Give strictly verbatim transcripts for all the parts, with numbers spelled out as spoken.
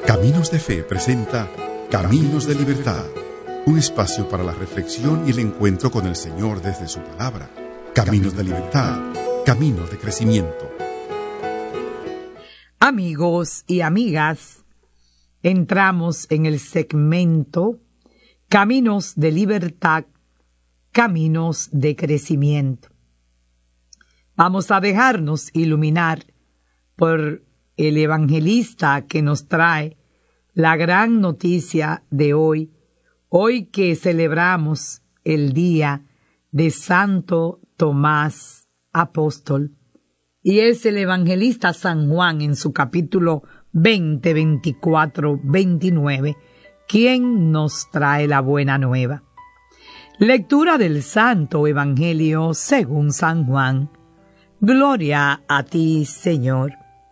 Caminos de Fe presenta Caminos de Libertad, un espacio para la reflexión y el encuentro con el Señor desde su palabra. Caminos de Libertad, caminos de crecimiento. Amigos y amigas, entramos en el segmento Caminos de Libertad, caminos de crecimiento. Vamos a dejarnos iluminar por el evangelista que nos trae la gran noticia de hoy, hoy que celebramos el día de Santo Tomás Apóstol. Y es el evangelista San Juan en su capítulo veinte, veinticuatro, veintinueve, quien nos trae la buena nueva. Lectura del Santo Evangelio según San Juan. Gloria a ti, Señor.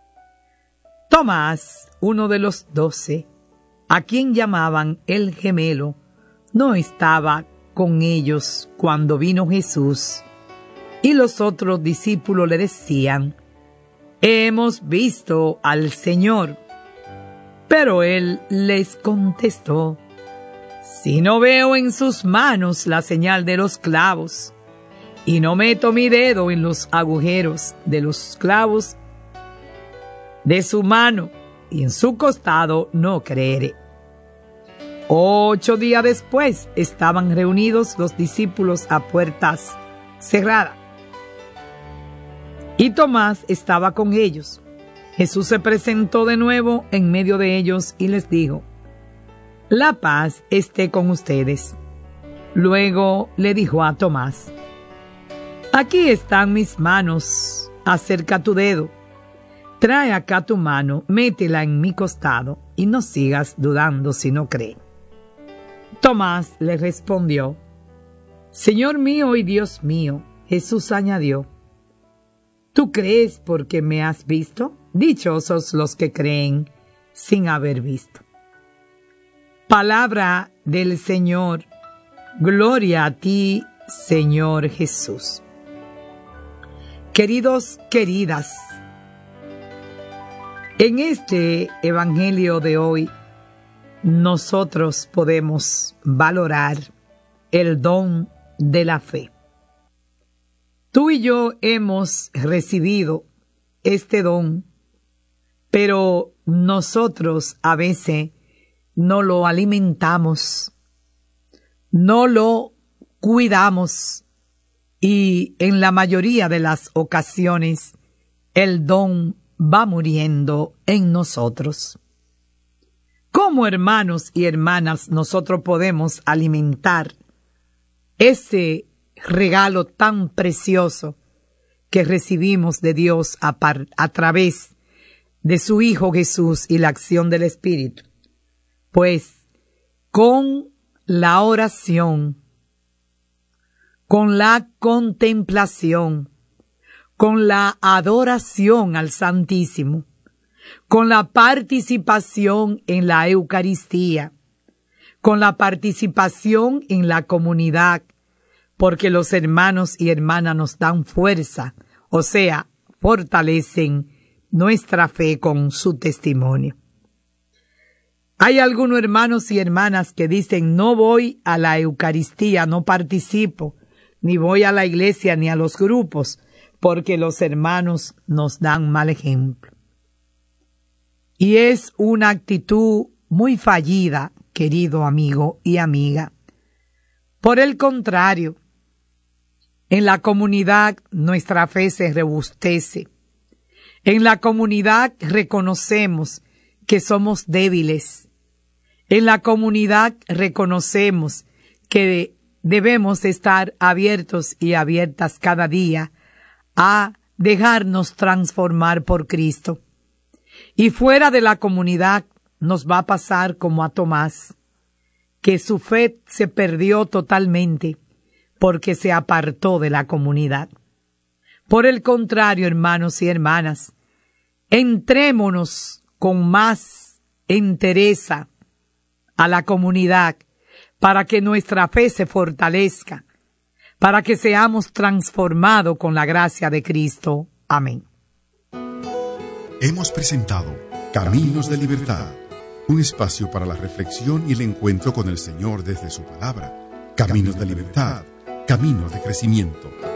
Tomás, uno de los doce, a quien llamaban el gemelo, no estaba con ellos cuando vino Jesús, y los otros discípulos le decían: «Hemos visto al Señor». Pero él les contestó: «Si no veo en sus manos la señal de los clavos, y no meto mi dedo en los agujeros de los clavos de su mano y en su costado, no creeré». Ocho días después estaban reunidos los discípulos a puertas cerradas, y Tomás estaba con ellos. Jesús se presentó de nuevo en medio de ellos y les dijo: «La paz esté con ustedes». Luego le dijo a Tomás: «Aquí están mis manos, acerca tu dedo. Trae acá tu mano, métela en mi costado, y no sigas dudando si no crees». Tomás le respondió: «Señor mío y Dios mío». Jesús añadió: «¿Tú crees porque me has visto? Dichosos los que creen sin haber visto». Palabra del Señor. Gloria a ti, Señor Jesús. Queridos, queridas, en este evangelio de hoy, nosotros podemos valorar el don de la fe. Tú y yo hemos recibido este don, pero nosotros a veces no lo alimentamos, no lo cuidamos, y en la mayoría de las ocasiones el don va muriendo en nosotros. ¿Cómo, hermanos y hermanas, nosotros podemos alimentar ese regalo tan precioso que recibimos de Dios a, par, a través de su Hijo Jesús y la acción del Espíritu? Pues con la oración, con la contemplación, con la adoración al Santísimo, con la participación en la Eucaristía, con la participación en la comunidad, porque los hermanos y hermanas nos dan fuerza, o sea, fortalecen nuestra fe con su testimonio. Hay algunos hermanos y hermanas que dicen: no voy a la Eucaristía, no participo, ni voy a la iglesia ni a los grupos, porque los hermanos nos dan mal ejemplo. Y es una actitud muy fallida, querido amigo y amiga. Por el contrario, en la comunidad nuestra fe se robustece. En la comunidad reconocemos que somos débiles. En la comunidad reconocemos que debemos estar abiertos y abiertas cada día a dejarnos transformar por Cristo. Y fuera de la comunidad nos va a pasar como a Tomás, que su fe se perdió totalmente porque se apartó de la comunidad. Por el contrario, hermanos y hermanas, entrémonos con más entereza a la comunidad para que nuestra fe se fortalezca, para que seamos transformados con la gracia de Cristo. Amén. Hemos presentado Caminos de Libertad, un espacio para la reflexión y el encuentro con el Señor desde su palabra. Caminos de libertad, caminos de crecimiento.